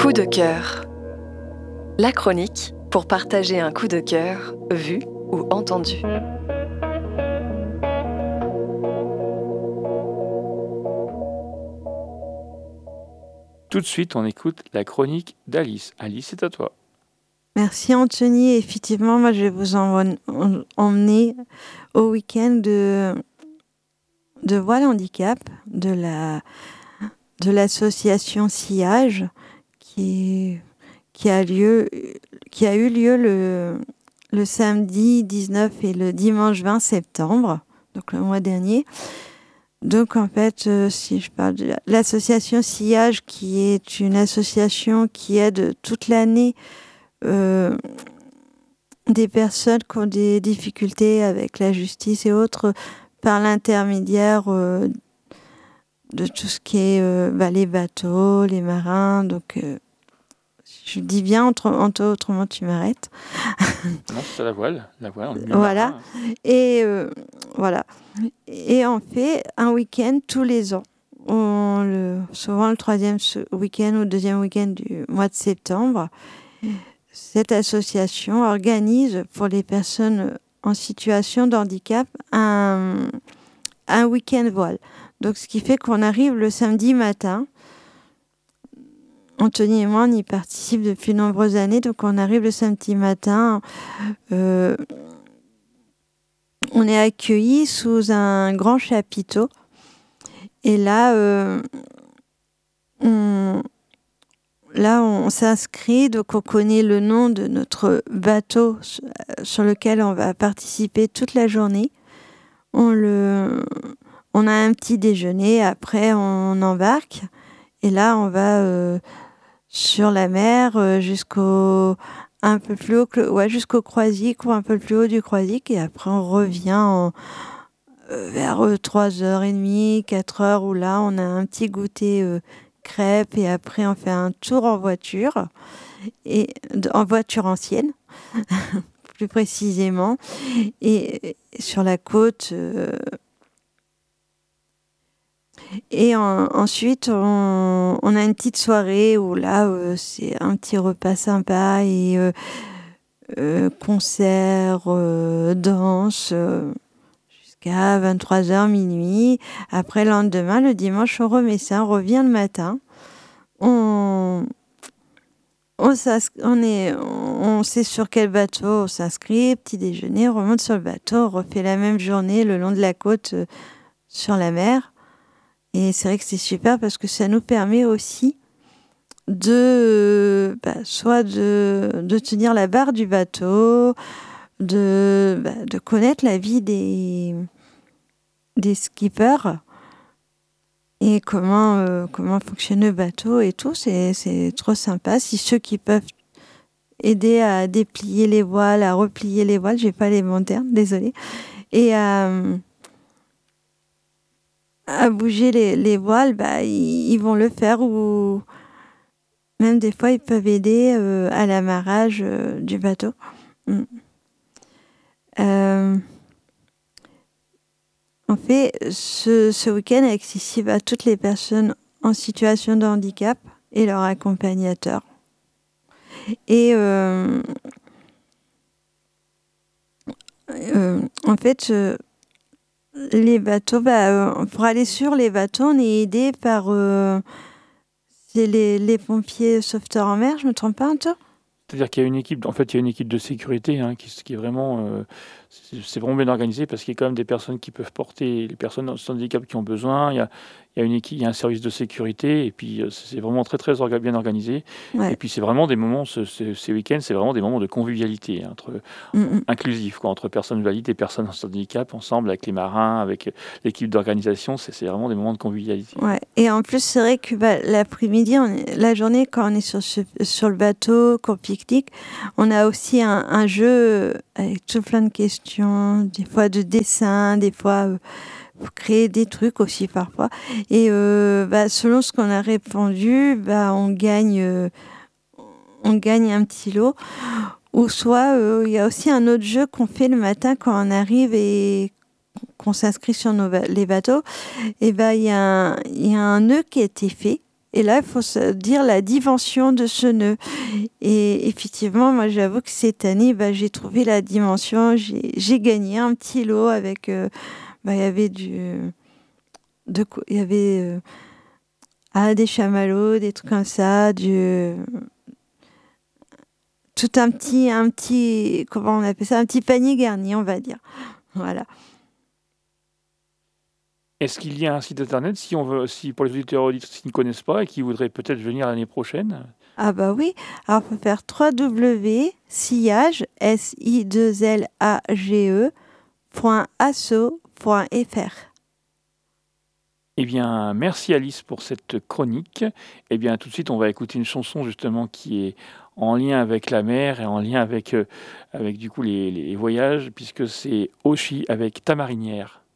Coup de cœur. La chronique pour partager un coup de cœur, vu ou entendu. Tout de suite, on écoute la chronique d'Alice. Alice, c'est à toi. Merci Anthony. Effectivement, moi je vais vous emmener au week-end de Voile Handicap de l'association Sillage qui a eu lieu le samedi 19 et le dimanche 20 septembre, donc le mois dernier. Donc en fait, si je parle de l'association Sillage, qui est une association qui aide toute l'année des personnes qui ont des difficultés avec la justice et autres par l'intermédiaire de tout ce qui est les bateaux, les marins. Donc, je dis bien, autrement tu m'arrêtes. Non, c'est la voile. Voilà. Et voilà. Et on fait un week-end tous les ans. Souvent le troisième week-end ou le deuxième week-end du mois de septembre. Cette association organise pour les personnes en situation de handicap un week-end voile. Donc, ce qui fait qu'on arrive le samedi matin. Anthony et moi, on y participe depuis de nombreuses années. Donc, on arrive le samedi matin. On est accueillis sous un grand chapiteau. Et là, on s'inscrit, donc on connaît le nom de notre bateau sur lequel on va participer toute la journée. On a un petit déjeuner, après on embarque. Et là, on va sur la mer jusqu'au Croisic ou un peu plus haut du Croisic. Et après, on revient vers 3h30, 4h, où là, on a un petit goûter crêpes, et après on fait un tour en voiture ancienne plus précisément, et sur la côte ensuite on a une petite soirée où là c'est un petit repas sympa et concert, danse jusqu'à 23h, minuit. Après, le lendemain, le dimanche, on remet ça, on revient le matin. On sait sur quel bateau on s'inscrit, petit déjeuner, on remonte sur le bateau, on refait la même journée le long de la côte sur la mer. Et c'est vrai que c'est super parce que ça nous permet aussi soit de tenir la barre du bateau, de connaître la vie des skippers et comment fonctionne le bateau et tout. C'est trop sympa. Si ceux qui peuvent aider à déplier les voiles, à replier les voiles, j'ai pas les bons termes, désolée, et à bouger les voiles, ils vont le faire, ou même des fois ils peuvent aider à l'amarrage du bateau. En fait, ce week-end est accessible à toutes les personnes en situation de handicap et leurs accompagnateurs. Et en fait, les bateaux, pour aller sur les bateaux, on est aidé par c'est les pompiers sauveteurs en mer, je me trompe pas un peu ? C'est-à-dire qu'il y a une équipe, en fait, il y a une équipe de sécurité qui est vraiment, c'est vraiment bien organisé, parce qu'il y a quand même des personnes qui peuvent porter les personnes sans handicap qui ont besoin. Il y a une équipe, il y a un service de sécurité, et puis c'est vraiment très très bien organisé. Ouais. Et puis c'est vraiment des moments, ces week-ends, c'est vraiment des moments de convivialité inclusifs, entre personnes valides et personnes sans handicap, ensemble avec les marins, avec l'équipe d'organisation. C'est vraiment des moments de convivialité. Ouais. Et en plus, c'est vrai que l'après-midi, la journée, quand on est sur le bateau, qu'on pique-nique, on a aussi un jeu avec tout plein de questions, des fois de dessin, des fois pour créer des trucs aussi parfois. Et selon ce qu'on a répondu, on gagne un petit lot. Ou soit il y a aussi un autre jeu qu'on fait le matin quand on arrive et qu'on s'inscrit sur les bateaux. Et il y a un nœud qui a été fait Et là, il faut se dire la dimension de ce nœud. Et effectivement, moi, j'avoue que cette année, j'ai trouvé la dimension. J'ai gagné un petit lot avec... il y avait il y avait des chamallows, des trucs comme ça, tout un petit, comment on appelle ça, un petit panier garni, on va dire. Voilà. Est-ce qu'il y a un site internet si pour les auditeurs et auditrices qui ne connaissent pas et qui voudraient peut-être venir l'année prochaine? Ah bah oui, alors il faut faire www.sillage, SILAGE.asso.fr. Eh bien, merci Alice pour cette chronique. Eh bien, tout de suite, on va écouter une chanson justement qui est en lien avec la mer et en lien avec du coup les voyages, puisque c'est Oshi avec Ta marinière.